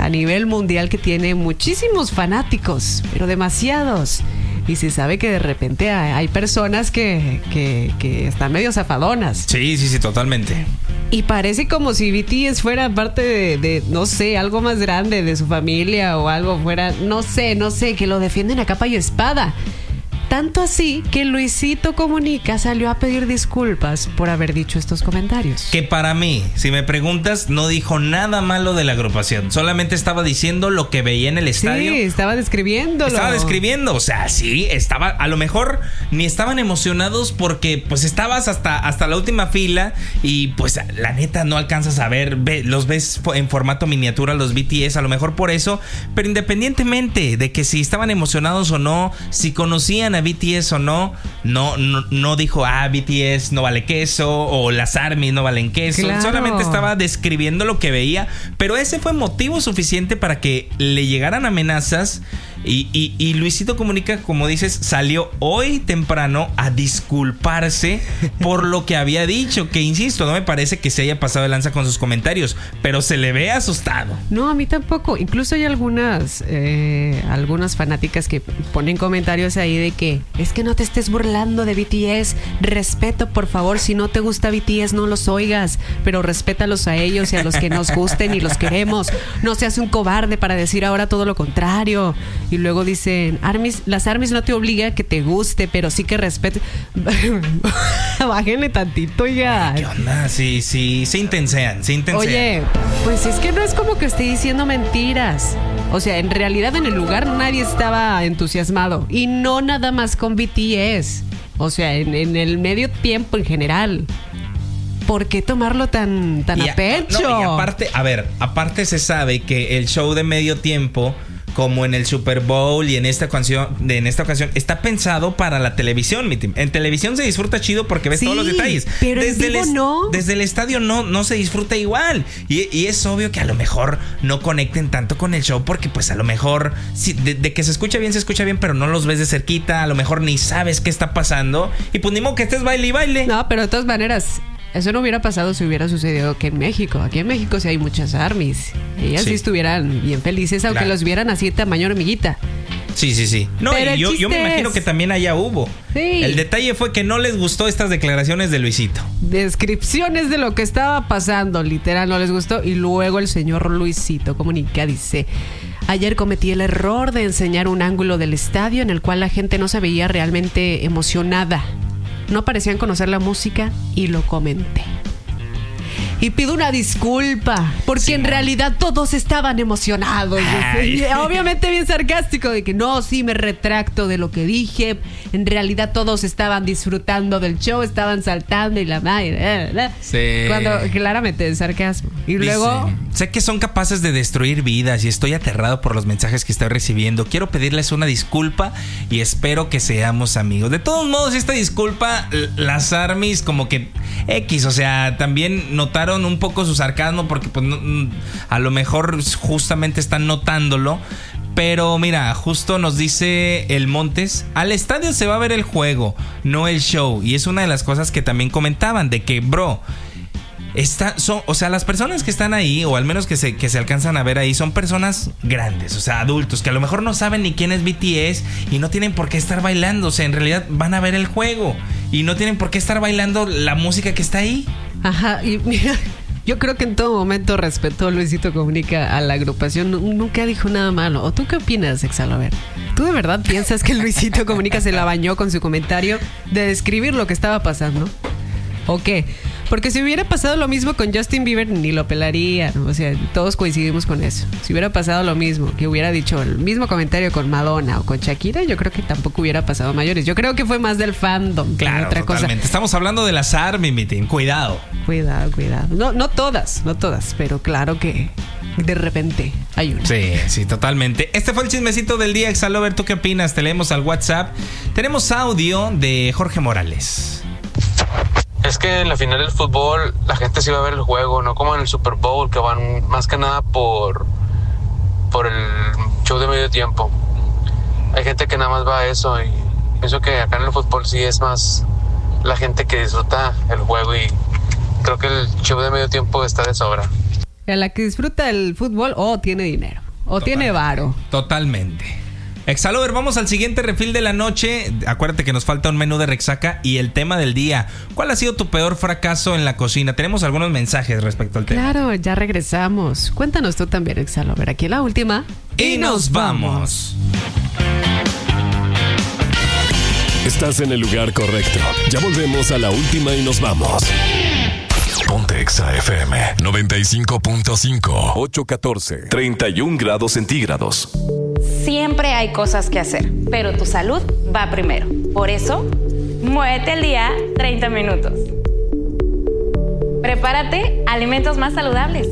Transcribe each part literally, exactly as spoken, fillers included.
a nivel mundial que tiene muchísimos fanáticos, pero demasiados. Y se sabe que de repente hay personas que, que, que están medio zafadonas. Sí, sí, sí, totalmente. Y parece como si B T S fuera parte de, de, no sé, algo más grande de su familia o algo fuera, no sé, no sé, que lo defienden a capa y espada. Tanto así que Luisito Comunica salió a pedir disculpas por haber dicho estos comentarios. Que para mí, si me preguntas, no dijo nada malo de la agrupación. Solamente estaba diciendo lo que veía en el estadio. Sí, estaba describiéndolo. Estaba describiendo, o sea, sí, estaba, a lo mejor ni estaban emocionados porque pues estabas hasta, hasta la última fila y pues la neta no alcanzas a ver, ve, los ves en formato miniatura los B T S, a lo mejor por eso, pero independientemente de que si estaban emocionados o no, si conocían a B T S o no, no, no, no dijo, ah, B T S no vale queso o las ARMY no valen queso. Claro. Solamente estaba describiendo lo que veía, pero ese fue motivo suficiente para que le llegaran amenazas. Y, y, y Luisito Comunica, como dices, salió hoy temprano a disculparse por lo que había dicho. Que insisto, no me parece que se haya pasado de lanza con sus comentarios, pero se le ve asustado. No, a mí tampoco. Incluso hay algunas eh, algunas fanáticas que ponen comentarios ahí de que es que no te estés burlando de B T S. Respeto, por favor. Si no te gusta B T S, no los oigas, pero respétalos a ellos y a los que nos gusten y los queremos. No seas un cobarde para decir ahora todo lo contrario. Y luego dicen, Armis, las ARMYs no te obliga a que te guste, pero sí que respete. Bájenle tantito ya. ¿Qué onda? Sí, sí, se intensean, se intensean. Oye, pues es que no es como que esté diciendo mentiras. O sea, en realidad en el lugar nadie estaba entusiasmado. Y no nada más con B T S. O sea, en, en el medio tiempo en general. ¿Por qué tomarlo tan, tan a, a pecho? No, y aparte, a ver, aparte se sabe que el show de medio tiempo, como en el Super Bowl y en esta ocasión, en esta ocasión está pensado para la televisión, mi team. En televisión se disfruta chido porque ves sí, todos los detalles. Pero desde, en vivo el, no. desde el estadio no, no se disfruta igual. Y, y es obvio que a lo mejor no conecten tanto con el show porque pues a lo mejor sí, de, de que se escucha bien, se escucha bien, pero no los ves de cerquita. A lo mejor ni sabes qué está pasando. Y pues ni modo que estés baile y baile. No, pero de todas maneras, eso no hubiera pasado si hubiera sucedido aquí en México. Aquí en México sí hay muchas ARMYs. Ellas sí, sí estuvieran bien felices, aunque claro, los vieran así tamaño hormiguita. Sí, sí, sí. No, pero y yo, yo me imagino que también allá hubo. Sí. El detalle fue que no les gustó estas declaraciones de Luisito. Descripciones de lo que estaba pasando, literal, no les gustó. Y luego el señor Luisito Comunica dice: ayer cometí el error de enseñar un ángulo del estadio en el cual la gente no se veía realmente emocionada. No parecían conocer la música y lo comenté. Y pido una disculpa, porque sí, en no. realidad todos estaban emocionados. Y obviamente bien sarcástico, de que no, sí me retracto de lo que dije. En realidad todos estaban disfrutando del show, estaban saltando y la madre. Sí. Cuando claramente es sarcasmo. Y dice, luego, sé que son capaces de destruir vidas y estoy aterrado por los mensajes que estoy recibiendo. Quiero pedirles una disculpa y espero que seamos amigos. De todos modos, esta disculpa, las ARMYs como que X, o sea, también notaron un poco su sarcasmo porque pues, no, a lo mejor justamente están notándolo. Pero mira, justo nos dice el Montes: al estadio se va a ver el juego, no el show. Y es una de las cosas que también comentaban, de que, bro, está, son, o sea, las personas que están ahí, o al menos que se, que se alcanzan a ver ahí, son personas grandes, o sea, adultos, que a lo mejor no saben ni quién es B T S y no tienen por qué estar bailando. O sea, en realidad van a ver el juego y no tienen por qué estar bailando la música que está ahí. Ajá, y mira, yo creo que en todo momento respetó Luisito Comunica a la agrupación. Nunca dijo nada malo. ¿O tú qué opinas, Exalover? ¿Tú de verdad piensas que Luisito Comunica se la bañó con su comentario de describir lo que estaba pasando? ¿O qué? Porque si hubiera pasado lo mismo con Justin Bieber, ni lo pelaría, ¿no? O sea, todos coincidimos con eso. Si hubiera pasado lo mismo, que hubiera dicho el mismo comentario con Madonna o con Shakira, yo creo que tampoco hubiera pasado mayores. Yo creo que fue más del fandom. Claro, otra totalmente. Cosa. Estamos hablando de las ARMY, mi team. Cuidado. Cuidado, cuidado. No, no todas, no todas, pero claro que de repente hay una. Sí, sí, totalmente. Este fue el chismecito del día, Exalover. ¿Tú qué opinas? Te leemos al WhatsApp. Tenemos audio de Jorge Morales. Es que en la final del fútbol la gente sí va a ver el juego, no como en el Super Bowl, que van más que nada por, por el show de medio tiempo. Hay gente que nada más va a eso y pienso que acá en el fútbol sí es más la gente que disfruta el juego y creo que el show de medio tiempo está de sobra. A la que disfruta el fútbol o tiene dinero o Totalmente. tiene varo. Totalmente. Exalover, vamos al siguiente refil de la noche. Acuérdate que nos falta un menú de Rexaca y el tema del día. ¿Cuál ha sido tu peor fracaso en la cocina? Tenemos algunos mensajes respecto al tema. Claro, ya regresamos. Cuéntanos tú también, Exalover. Aquí la última. Y nos vamos. Estás en el lugar correcto. Ya volvemos a la última y nos vamos. Ponte Exa F M noventa y cinco punto cinco. ocho catorce. treinta y un grados centígrados. Siempre hay cosas que hacer, pero tu salud va primero. Por eso, muévete al día treinta minutos. Prepárate alimentos más saludables.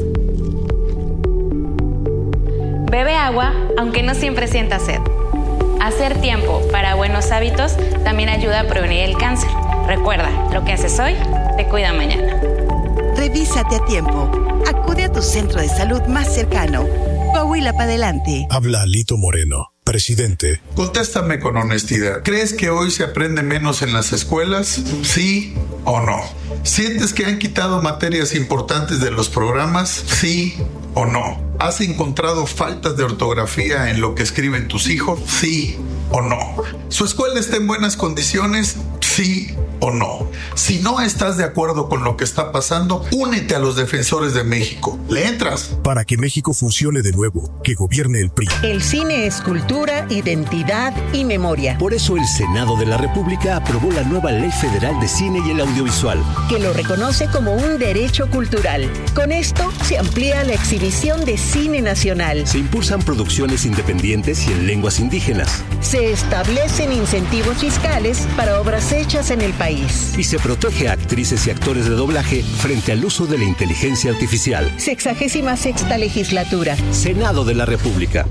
Bebe agua aunque no siempre sientas sed. Hacer tiempo para buenos hábitos también ayuda a prevenir el cáncer. Recuerda, lo que haces hoy te cuida mañana. Revísate a tiempo. Acude a tu centro de salud más cercano. Coahuila para adelante. Habla Lito Moreno, presidente. Contéstame con honestidad. ¿Crees que hoy se aprende menos en las escuelas? ¿Sí o no? ¿Sientes que han quitado materias importantes de los programas? ¿Sí o no? ¿Has encontrado faltas de ortografía en lo que escriben tus hijos? ¿Sí o no? ¿Su escuela está en buenas condiciones? ¿Sí o no? Si no estás de acuerdo con lo que está pasando, únete a los defensores de México. ¿Le entras? Para que México funcione de nuevo, que gobierne el P R I. El cine es cultura, identidad y memoria. Por eso el Senado de la República aprobó la nueva Ley Federal de Cine y el Audiovisual, que lo reconoce como un derecho cultural. Con esto se amplía la exhibición de cine nacional. Se impulsan producciones independientes y en lenguas indígenas. Se establecen incentivos fiscales para obras hechas en el país. Y se protege a actrices y actores de doblaje frente al uso de la inteligencia artificial. Sexagésima sexta legislatura. Senado de la República.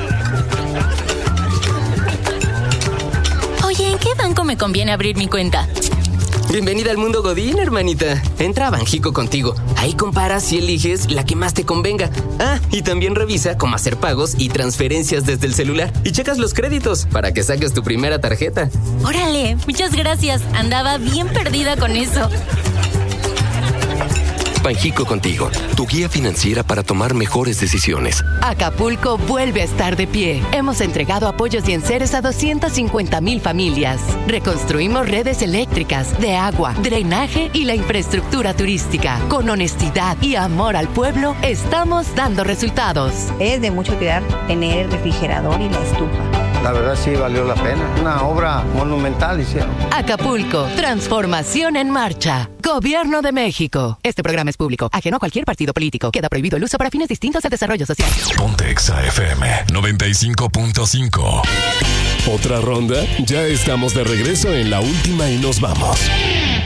Oye, ¿en qué banco me conviene abrir mi cuenta? Bienvenida al mundo Godín, hermanita. Entra a Banjico contigo. Ahí comparas y eliges la que más te convenga. Ah, y también revisa cómo hacer pagos y transferencias desde el celular. Y checas los créditos para que saques tu primera tarjeta. Órale, muchas gracias. Andaba bien perdida con eso. Banjico contigo, tu guía financiera para tomar mejores decisiones. Acapulco vuelve a estar de pie. Hemos entregado apoyos y enseres a doscientas cincuenta mil familias. Reconstruimos redes eléctricas, de agua, drenaje y la infraestructura turística. Con honestidad y amor al pueblo, estamos dando resultados. Es de mucho cuidar tener el refrigerador y la estufa. La verdad sí valió la pena. Una obra monumental hicieron. Acapulco, transformación en marcha. Gobierno de México. Este programa es público, ajeno a cualquier partido político. Queda prohibido el uso para fines distintos del desarrollo social. Ponte Exa F M noventa y cinco punto cinco. ¿Otra ronda? Ya estamos de regreso en la última y nos vamos.